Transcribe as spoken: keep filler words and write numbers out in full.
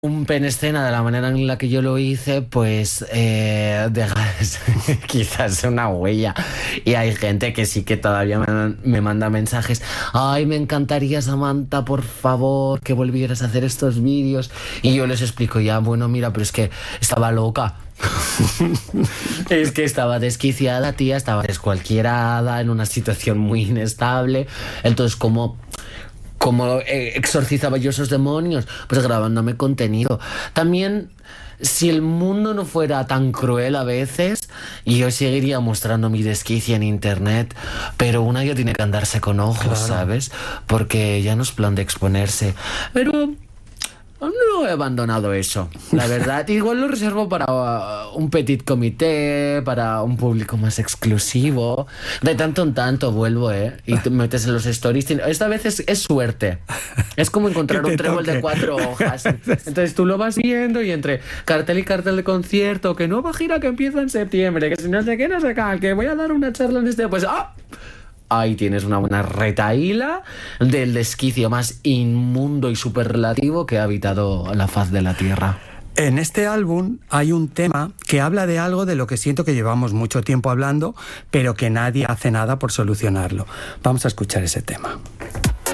un pen escena de la manera en la que yo lo hice, pues eh, dejas quizás una huella. Y hay gente que sí que todavía me, me manda mensajes. Ay, me encantaría, Samantha, por favor, que volvieras a hacer estos vídeos. Y yo les explico, ya, bueno, mira, pero es que estaba loca. Es que estaba desquiciada, tía, estaba descualquierada, en una situación muy inestable. Entonces, como... ¿Cómo exorcizaba yo esos demonios? Pues grabándome contenido. También, si el mundo no fuera tan cruel a veces, yo seguiría mostrando mi desquicia en internet, pero una ya tiene que andarse con ojos, claro. ¿Sabes? Porque ya no es plan de exponerse. Pero... no he abandonado eso, la verdad. Igual lo reservo para uh, un petit comité, para un público más exclusivo. De tanto en tanto vuelvo, ¿eh? Y te metes en los stories. Esta vez es, es suerte. Es como encontrar un trébol de cuatro hojas. Entonces tú lo vas viendo y entre cartel y cartel de concierto, que nueva gira que empieza en septiembre, que si no sé qué, no sé qué, que voy a dar una charla en este... Pues ¡ah! Ahí tienes una buena retahíla del desquicio más inmundo y superlativo que ha habitado la faz de la Tierra. En este álbum hay un tema que habla de algo de lo que siento que llevamos mucho tiempo hablando, pero que nadie hace nada por solucionarlo. Vamos a escuchar ese tema.